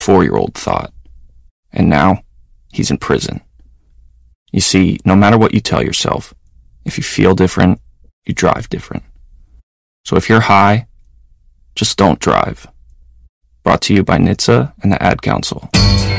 4-year-old thought. And now, he's in prison. You see, no matter what you tell yourself, if you feel different, you drive different. So if you're high, just don't drive. Brought to you by NHTSA and the Ad Council.